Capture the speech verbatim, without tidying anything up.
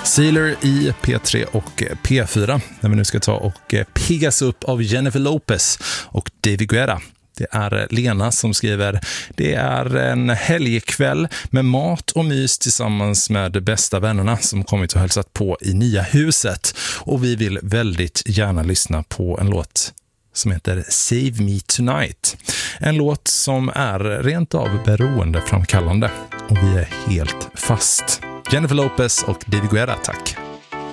Sealer i P tre och P fyra, när vi nu ska ta och piggas upp av Jennifer Lopez och David Guetta. Det är Lena som skriver: det är en helgkväll med mat och mys tillsammans med de bästa vännerna som kommit och hälsat på i nya huset. Och vi vill väldigt gärna lyssna på en låt som heter Save Me Tonight. En låt som är rent av beroendeframkallande. Och vi är helt fast. Jennifer Lopez och David Guetta, tack.